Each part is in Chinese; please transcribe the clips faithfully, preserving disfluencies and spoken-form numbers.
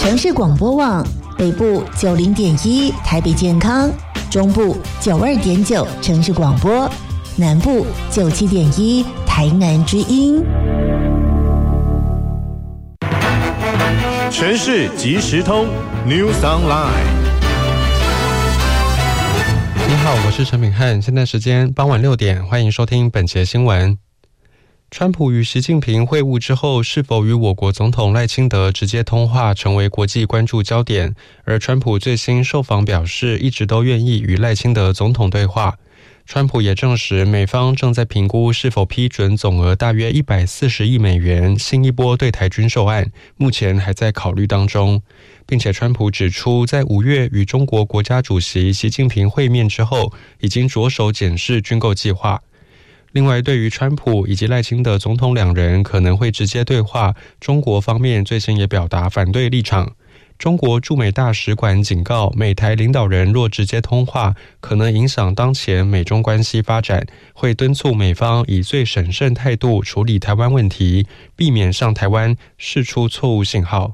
城市广播网，北部九零点一台北健康，中部九二点九城市广播，南部九七点一台南之音。 城市即时通 News Online。 你好，我是陈炳汉，现在时间傍晚六点，欢迎收听本节新闻。川普与习近平会晤之后，是否与我国总统赖清德直接通话成为国际关注焦点，而川普最新受访表示，一直都愿意与赖清德总统对话。川普也证实，美方正在评估是否批准总额大约一百四十亿美元新一波对台军售案，目前还在考虑当中。并且川普指出，在五月与中国国家主席习近平会面之后，已经着手检视军购计划。另外，对于川普以及赖清德总统两人可能会直接对话，中国方面最新也表达反对立场。中国驻美大使馆警告，美台领导人若直接通话，可能影响当前美中关系发展，会敦促美方以最审慎态度处理台湾问题，避免向台湾释出错误信号。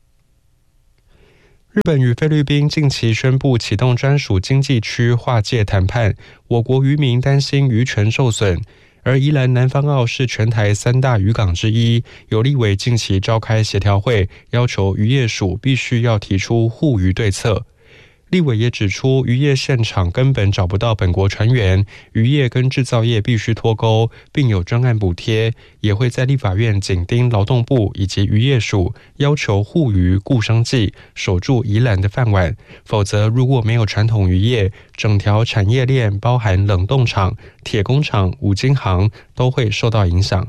日本与菲律宾近期宣布启动专属经济区划界谈判，我国渔民担心渔权受损。而宜兰南方澳是全台三大渔港之一，有立委近期召开协调会，要求渔业署必须要提出护渔对策。立委也指出，渔业现场根本找不到本国船员，渔业跟制造业必须脱钩，并有专案补贴，也会在立法院紧盯劳动部以及渔业署，要求护渔顾生计，守住宜兰的饭碗。否则，如果没有传统渔业，整条产业链包含冷冻厂、铁工厂、五金行都会受到影响。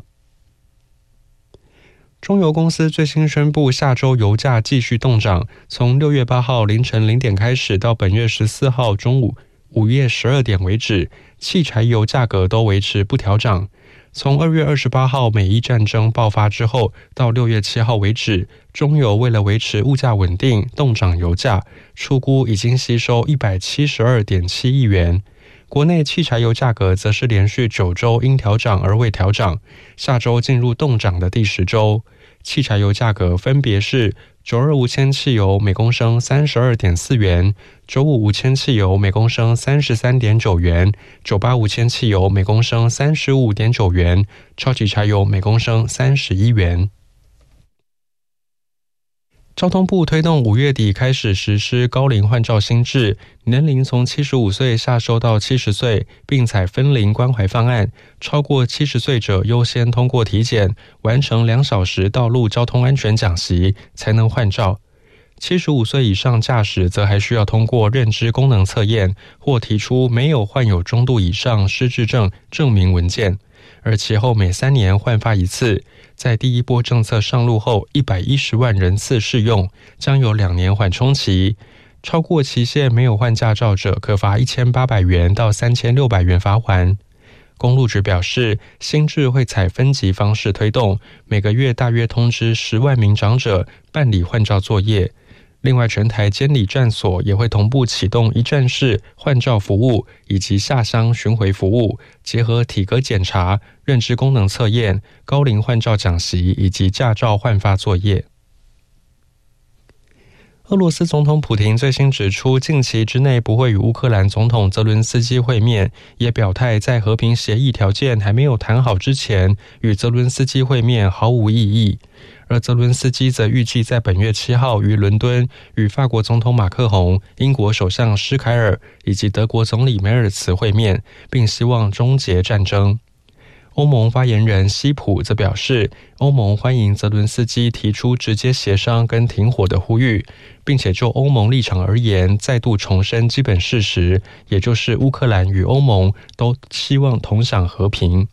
中油公司最新宣布，下周油价继续动涨，从六月八号凌晨零点开始，到本月十四号中午午夜十二点为止，汽柴油价格都维持不调涨。从二月二十八号美伊战争爆发之后，到六月七号为止，中油为了维持物价稳定，动涨油价，初估已经吸收一百七十二点七亿元。国内汽柴油价格则是连续九周因调涨而未调涨，下周进入动涨的第十周。汽柴油价格分别是九二无铅汽油每公升 三十二点四元，九五无铅汽油每公升 三十三点九元，九八无铅汽油每公升 三十五点九元，超级柴油每公升三十一元。交通部推动五月底开始实施高龄换照新制，年龄从七十五岁下修到七十岁，并采分龄关怀方案，超过七十岁者优先通过体检，完成两小时道路交通安全讲习，才能换照。七十五岁以上驾驶则还需要通过认知功能测验，或提出没有患有中度以上失智症证明文件，而其后每三年换发一次。在第一波政策上路后，一百一十万人次适用，将有两年缓冲期。超过期限没有换驾照者，可罚一千八百元到三千六百元罚锾。公路局表示，新制会采分级方式推动，每个月大约通知十万名长者办理换照作业。另外，全台监理站所也会同步启动一站式换照服务以及下乡巡回服务，结合体格检查、认知功能测验、高龄换照讲习以及驾照换发作业。俄罗斯总统普亭最新指出，近期之内不会与乌克兰总统泽伦斯基会面，也表态在和平协议条件还没有谈好之前，与泽伦斯基会面毫无意义。而泽伦斯基则预计在本月七号于伦敦与法国总统马克宏、英国首相施凯尔以及德国总理梅尔茨会面，并希望终结战争。欧盟发言人希普则表示，欧盟欢迎泽伦斯基提出直接协商跟停火的呼吁，并且就欧盟立场而言，再度重申基本事实，也就是乌克兰与欧盟都希望同享和平。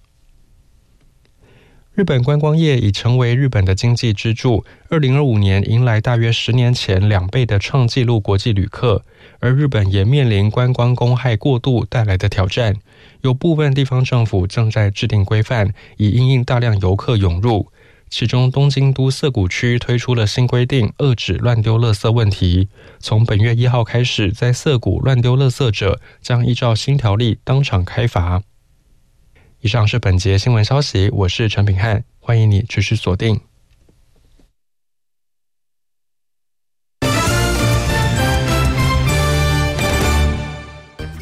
日本观光业已成为日本的经济支柱，二零二五年迎来大约十年前两倍的创纪录国际旅客，而日本也面临观光公害过度带来的挑战，有部分地方政府正在制定规范，以因应大量游客涌入。其中东京都涩谷区推出了新规定，遏止乱丢垃圾问题。从本月一号开始，在涩谷乱丢垃圾者将依照新条例当场开罚。以上是本节新闻消息，我是陈炳汉，欢迎你持续锁定。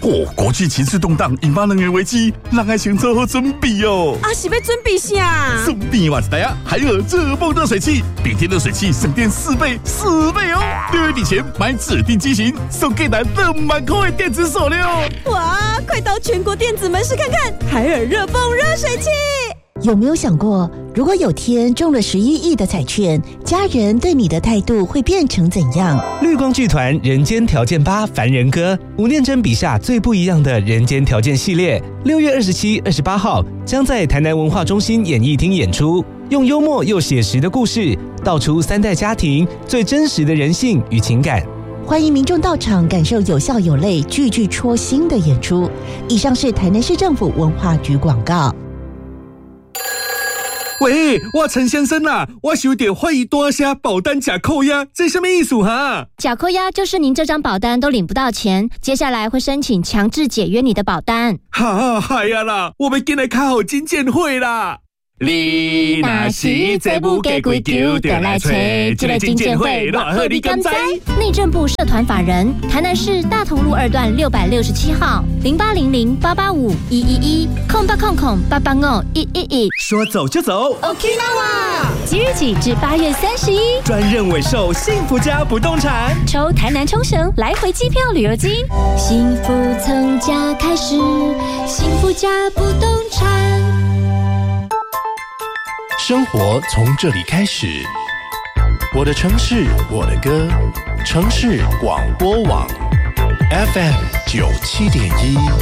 哦，国际情势动荡，引发能源危机，让爱先做好准备哦。 啊，是要准备啥？ 准备哇，大家海尔热泵热水器，每天热水器省电四倍，四倍哦！六月底前买指定机型，送给咱两万块的电子手链。 哇，快到全国电子门市看看海尔热泵热水器。 有没有想过，如果有天中了十一亿的彩券，家人对你的态度会变成怎样？ 绿光剧团人间条件八凡人歌，吴念真笔下最不一样的人间条件系列，六月二十七、二十八号将在台南文化中心演艺厅演出，用幽默又写实的故事，道出三代家庭最真实的人性与情感。 欢迎民众到场感受有笑有泪、句句戳心的演出。以上是台南市政府文化局广告。 喂，我陈先生啊，我收到欢迎大声保单假扣押，这什么意思哈？ 假扣押就是您这张保单都领不到钱，接下来会申请强制解约你的保单。 哈，嗨呀啦，我们今来开好金鉴会啦。你若是这不给规矩，就来找这个金鉴会，偌好你敢知？ 内政部社团法人台南市大同路二段六百六十七号零八零零八八五一一一空八空空八八五一一一。 说走就走 ，OK 啦哇！即日起至八月三十一， 专任委售幸福家不动产， 抽台南冲绳来回机票旅游金，幸福从家开始，幸福家不动产。 生活从这里开始，我的城市，我的歌，城市广播网 F M 九七点一。